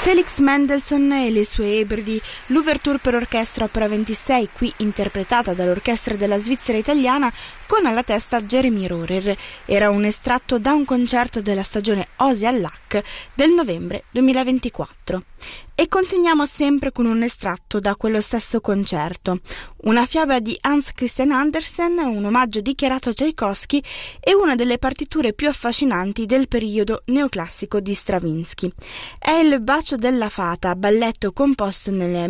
Felix Mendelssohn e le sue Ebridi, l'ouverture per orchestra opera 26, qui interpretata dall'Orchestra della Svizzera Italiana con alla testa Jeremy Rohrer. Era un estratto da un concerto della stagione Osi al Lac del novembre 2024. E continuiamo sempre con un estratto da quello stesso concerto, una fiaba di Hans Christian Andersen, un omaggio dichiarato a Tchaikovsky e una delle partiture più affascinanti del periodo neoclassico di Stravinsky. È il Bacio della Fata, balletto composto nel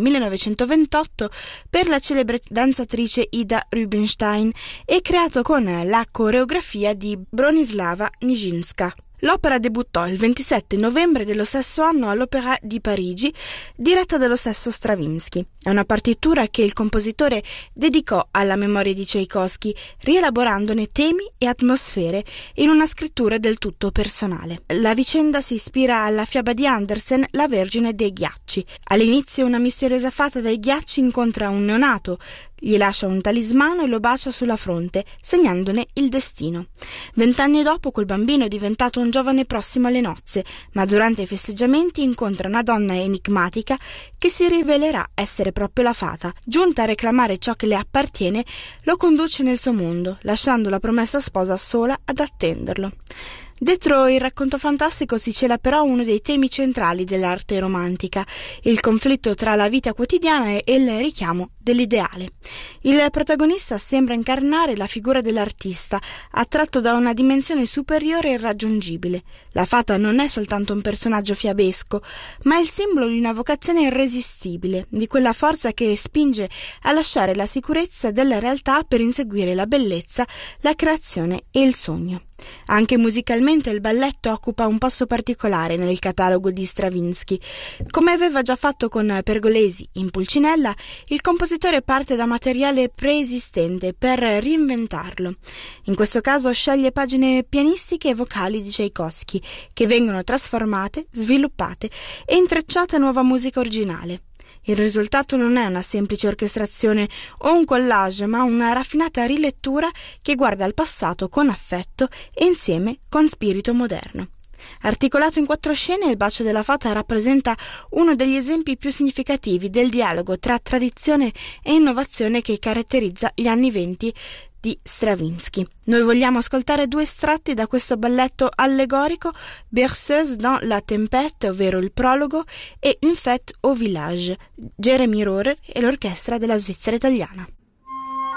1928 per la celebre danzatrice Ida Rubinstein e creato con la coreografia di Bronislava Nijinská. L'opera debuttò il 27 novembre dello stesso anno all'Opéra di Parigi, diretta dallo stesso Stravinsky. È una partitura che il compositore dedicò alla memoria di Tchaikovsky, rielaborandone temi e atmosfere in una scrittura del tutto personale. La vicenda si ispira alla fiaba di Andersen, La Vergine dei Ghiacci. All'inizio una misteriosa fata dai ghiacci incontra un neonato, gli lascia un talismano e lo bacia sulla fronte, segnandone il destino. 20 anni dopo quel bambino è diventato un giovane prossimo alle nozze, ma durante i festeggiamenti incontra una donna enigmatica che si rivelerà essere proprio la fata. Giunta a reclamare ciò che le appartiene, lo conduce nel suo mondo, lasciando la promessa sposa sola ad attenderlo. Dietro il racconto fantastico si cela però uno dei temi centrali dell'arte romantica, il conflitto tra la vita quotidiana e il richiamo dell'ideale. Il protagonista sembra incarnare la figura dell'artista, attratto da una dimensione superiore e irraggiungibile. La fata non è soltanto un personaggio fiabesco, ma è il simbolo di una vocazione irresistibile, di quella forza che spinge a lasciare la sicurezza della realtà per inseguire la bellezza, la creazione e il sogno. Anche musicalmente il balletto occupa un posto particolare nel catalogo di Stravinsky. Come aveva già fatto con Pergolesi in Pulcinella, il compositore parte da materiale preesistente per reinventarlo. In questo caso sceglie pagine pianistiche e vocali di Tchaikovsky, che vengono trasformate, sviluppate e intrecciate a nuova musica originale. Il risultato non è una semplice orchestrazione o un collage, ma una raffinata rilettura che guarda al passato con affetto e insieme con spirito moderno. Articolato in 4 scene, il Bacio della Fata rappresenta uno degli esempi più significativi del dialogo tra tradizione e innovazione che caratterizza gli anni '20 di Stravinsky. Noi vogliamo ascoltare 2 estratti da questo balletto allegorico, Berceuse dans la tempête, ovvero il prologo, e Une fête au village, Jeremy Rohrer e l'Orchestra della Svizzera Italiana.